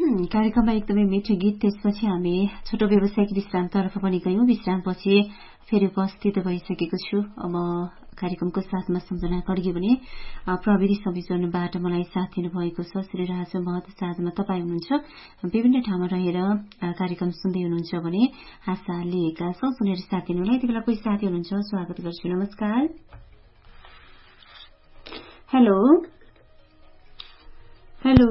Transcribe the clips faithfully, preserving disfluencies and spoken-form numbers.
कार्यक्रममा एकदमै मिठो गीत, त्यसपछि हामी छोटो व्यावसायिक विश्रामतर्फ पनि गयौं। विश्रामपछि फेरि उपस्थित भइसकेको छु। अब कार्यक्रमको साथमा सम्झना खड्गी भने प्रविधि संयोजनबाट मलाई साथ दिनुभएको छ। श्री राज महत साथमा तपाईँ हुनुहुन्छ। विभिन्न ठाउँमा रहेर कार्यक्रम सुन्दै हुनुहुन्छ भने आशा लिएका छौं सुनेर साथ दिनुलाई। यति बेला कोही साथी हुनुहुन्छ, स्वागत गर्छु। नमस्कार। हेलो हेलो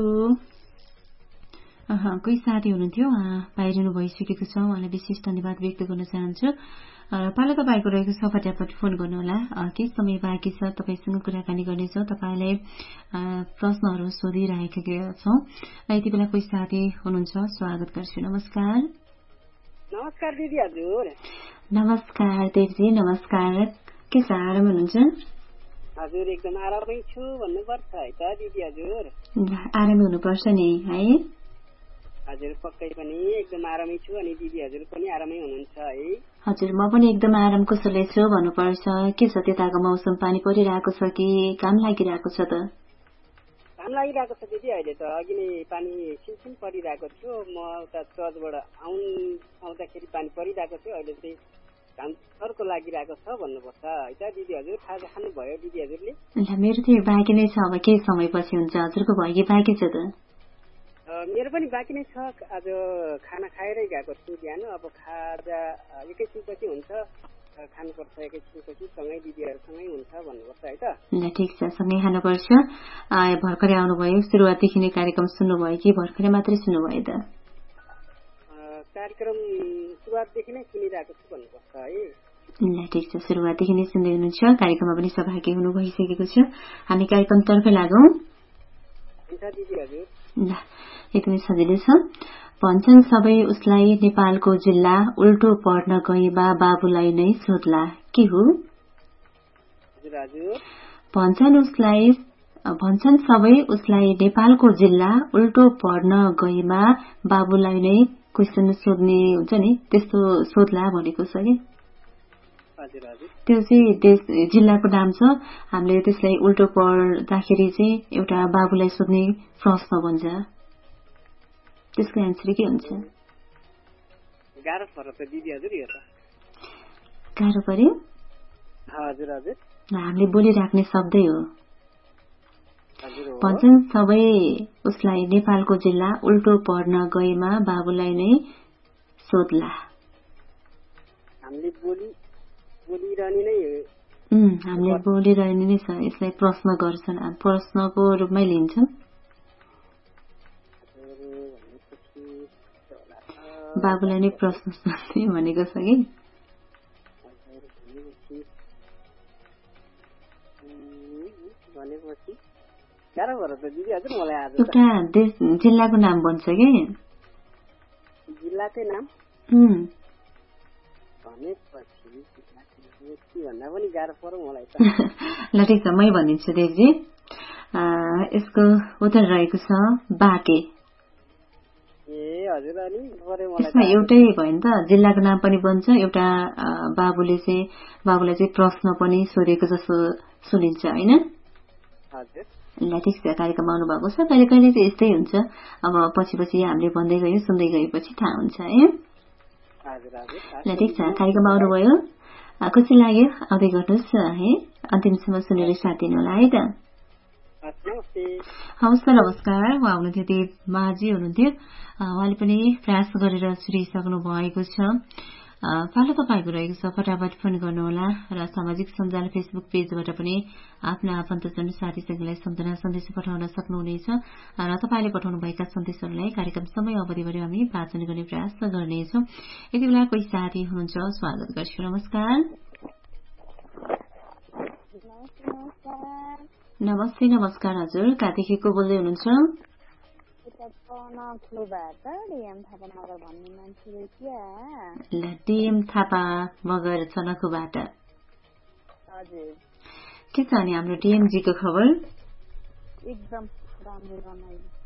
अह कोही साथी हुनुहुन्थ्यो, उहाँ बाहिरिनु भइसकेको छ। उहाँलाई विशेष धन्यवाद व्यक्त गर्न चाहन्छु। पालो तपाईँको रहेको छ, फटाफट फोन गर्नुहोला। केही समय बाँकी छ, तपाईँसँग कुराकानी गर्नेछौँ। तपाईँलाई प्रश्नहरू सोधिरहेका छौँ। यति बेला कोही साथी हुनुहुन्छ, स्वागत गर्छु। नमस्कार। नमस्कार दिदी हजुर। नमस्कार देवजी, नमस्कार। के छ, आराम हुनुहुन्छ? हजुर एकदम आरामै छु भन्नुपर्छ है त दिदी हजुर। आरामै हुनुपर्छ नि है। हजुर पक्कै पनि एकदम आरामै छु। अनि दिदी हजुर पनि आरामै हुनुहुन्छ है? हजुर म पनि एकदम आराम कुशलै छु भन्नुपर्छ। के छ त्यताको मौसम, पानी परिरहेको छ कि घाम लागिरहेको छ त? घाम लागिरहेको छ दिदी। अहिले त अघि नै पानी सिमसिम परिरहेको थियो। म उता चर्चबाट आउँ आउँदाखेरि पानी परिरहेको थियो। अहिले चाहिँ घाम अर्को लागिरहेको छ भन्नुपर्छ है त दिदी हजुर। खाजा खानुभयो दिदी हजुरले? मेरो चाहिँ बाँकी नै छ, अब केही समयपछि हुन्छ। हजुरको भयो कि बाँकी छ त? मेरो पनि बाँकी नै छ। आज खाना खाएरै गएको छु बिहान। अब खाजा एकैछिनपछि हुन्छ, खानुपर्छ एकैछिनपछि, सँगै दिदीहरूसँगै हुन्छ भन्नुपर्छ है त। ल ठिक छ, सँगै खानुपर्छ। भर्खरै आउनुभयो, सुरुवातदेखि नै कार्यक्रम सुन्नुभयो कि भर्खरै मात्रै सुन्नुभयो त? कार्यक्रम सुरुवातदेखि नै सुनिरहेको छु भन्नुपर्छ है। ल ठिक छ, सुरुवातदेखि नै सुन्दै हुनुहुन्छ। कार्यक्रममा पनि सहभागी हुनु भइसकेको छ। हामी कार्यक्रमतर्फै लागौं। हुन्छ दिदी हजुर। ल एकदमै सजिलो छ। भन्छन् सबै उसलाई नेपालको जिल्ला, उल्टो पढ्न गएमा बाबुलाई नै सोध्ला, के हो? हजुर हजुर। भन्छन् उसलाई भन्छन् सबै उसलाई नेपालको जिल्ला, उल्टो पढ्न गएमा बाबुलाई नै क्वेसन सोध्ने हुन्छ नि, त्यस्तो सोध्ला भनेको छ कि। त्यो चाहिँ जिल्लाको नाम छ। हामीले त्यसलाई उल्टो पढ्दाखेरि चाहिँ एउटा बाबुलाई सोध्ने प्रश्न बन्छ। त्यसको एन्सर के हुन्छ? गाह्रो पर्यो त दिदी हजुर यो त। गाह्रो पर्यो? हजुर हजुर। हामीले बोलिराख्ने शब्दै हो। भन्छन् सबै उसलाई नेपालको जिल्ला, उल्टो पढ्न गएमा बाबुलाई नै सोध्ला। हामीले बोली बोलिरहने नै हो। हामीले बोलिरहने नै छ। यसलाई प्रश्न गर्छन्, प्रश्नको रूपमै लिन्छन्। बाबुलाई नै प्रश्न सोध्ने भनेको छ कि। एउटा देश जिल्लाको नाम भन्छ कि। जिल्लाकै नाम ल ठिक छ, मै भनिदिन्छु देवजी। यसको उत्तर रहेको छ बाँके। यसमा एउटै भयो नि त, जिल्लाको नाम पनि बन्छ, एउटा बाबुले चाहिँ बाबुलाई चाहिँ प्रश्न पनि सोधेको जस्तो सुनिन्छ होइन? ल ठिक छ, कार्यक्रममा आउनु भएको छ। कहिले कहिले चाहिँ यस्तै हुन्छ। अब पछि पछि हामीले भन्दै गयौँ, सुन्दै गएपछि थाहा हुन्छ है। ल ठिक छ, कार्यक्रममा आउनुभयो, खुसी लाग्यो। आउँदै गर्नुहोस् है, अन्तिमसम्म सुनेर साथ दिनु होला है त। हवस् त, नमस्कार। उहाँ हुनुहुन्थ्यो देव माझी हुनुहुन्थ्यो। उहाँले पनि प्रयास गरेर छुटिसक्नु भएको छ। पालो तपाईँको रहेको छ, फटाफट फोन गर्नुहोला। र सामाजिक सञ्जाल फेसबुक पेजबाट पनि आफ्ना आफन्तजन साथीसँगलाई सम्झना सन्देश पठाउन सक्नुहुनेछ। र तपाईँले पठाउनुभएका सन्देशहरूलाई कार्यक्रम समय अवधिभरि हामी वाचन गर्ने प्रयास गर्नेछौँ। यति बेला कोही साथी हुनुहुन्छ, स्वागत गर्छु। नमस्कार। नमस्ते। नमस्कार हजुर, कहाँदेखि को बोल्दै हुनुहुन्छ? ल डिएम थापा मगर चनखुबाट। के छ अनि हाम्रो डिएमजीको खबर? एकदम राम्रो रमाइलो।